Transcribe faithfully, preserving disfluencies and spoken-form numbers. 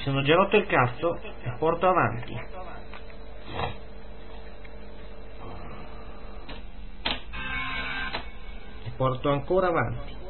sono già rotto il cazzo e porto avanti. E porto ancora avanti.